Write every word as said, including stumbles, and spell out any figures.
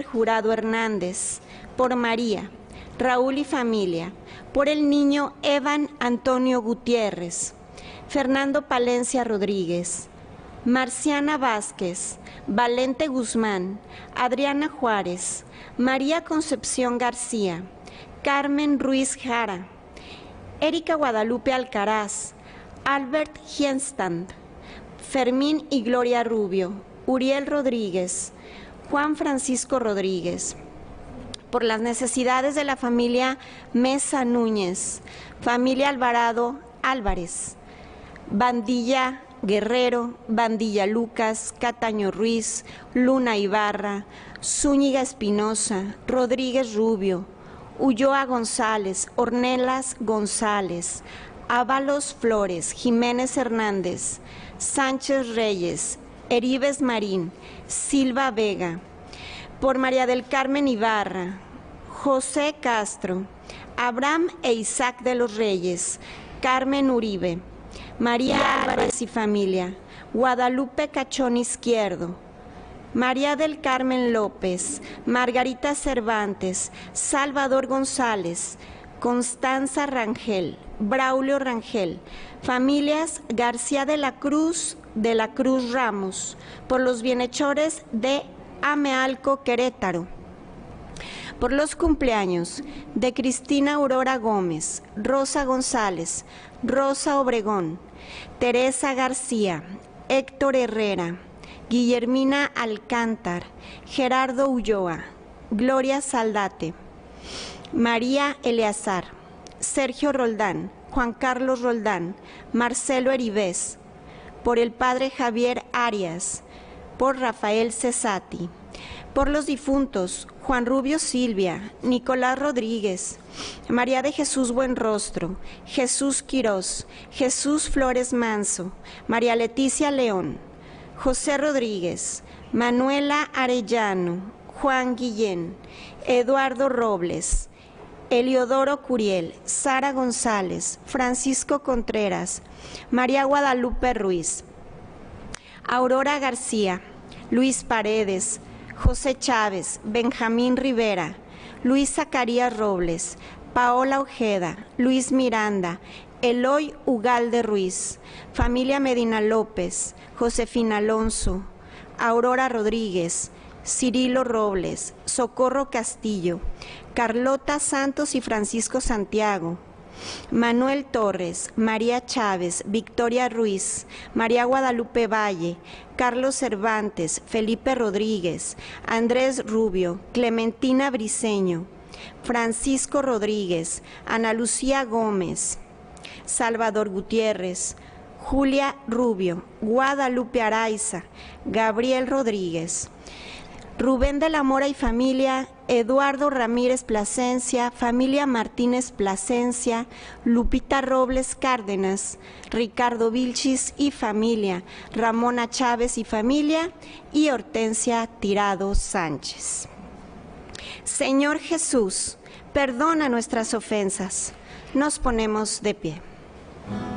Jurado Hernández, por María, Raúl y familia, por el niño Evan Antonio Gutiérrez, Fernando Palencia Rodríguez, Marciana Vázquez, Valente Guzmán, Adriana Juárez, María Concepción García, Carmen Ruiz Jara, Erika Guadalupe Alcaraz, Albert Hienstand, Fermín y Gloria Rubio, Uriel Rodríguez, Juan Francisco Rodríguez. Por las necesidades de la familia Mesa Núñez, familia Alvarado Álvarez, Bandilla Guerrero, Bandilla Lucas, Cataño Ruiz, Luna Ibarra, Zúñiga Espinosa, Rodríguez Rubio, Ulloa González, Ornelas González, Ábalos Flores, Jiménez Hernández, Sánchez Reyes, Heribes Marín, Silva Vega, por María del Carmen Ibarra, José Castro, Abraham e Isaac de los Reyes, Carmen Uribe, María Álvarez y familia, Guadalupe Cachón Izquierdo, María del Carmen López, Margarita Cervantes, Salvador González, Constanza Rangel, Braulio Rangel, familias García de la Cruz, de la Cruz Ramos, por los bienhechores de Amealco, Querétaro. Por los cumpleaños de Cristina Aurora Gómez, Rosa González, Rosa Obregón, Teresa García, Héctor Herrera, Guillermina Alcántar, Gerardo Ulloa, Gloria Saldate, María Eleazar, Sergio Roldán, Juan Carlos Roldán, Marcelo Heribés, por el padre Javier Arias, por Rafael Cesati, por los difuntos Juan Rubio Silvia, Nicolás Rodríguez, María de Jesús Buenrostro, Jesús Quirós, Jesús Flores Manso, María Leticia León, José Rodríguez, Manuela Arellano, Juan Guillén, Eduardo Robles, Eliodoro Curiel, Sara González, Francisco Contreras, María Guadalupe Ruiz, Aurora García, Luis Paredes, José Chávez, Benjamín Rivera, Luis Zacarías Robles, Paola Ojeda, Luis Miranda, Eloy Ugalde Ruiz, familia Medina López, Josefina Alonso, Aurora Rodríguez, Cirilo Robles, Socorro Castillo, Carlota Santos y Francisco Santiago, Manuel Torres, María Chávez, Victoria Ruiz, María Guadalupe Valle, Carlos Cervantes, Felipe Rodríguez, Andrés Rubio, Clementina Briceño, Francisco Rodríguez, Ana Lucía Gómez, Salvador Gutiérrez, Julia Rubio, Guadalupe Araiza, Gabriel Rodríguez, Rubén de la Mora y familia, Eduardo Ramírez Plasencia, familia Martínez Plasencia, Lupita Robles Cárdenas, Ricardo Vilchis y familia, Ramona Chávez y familia y Hortensia Tirado Sánchez. Señor Jesús, perdona nuestras ofensas. Nos ponemos de pie.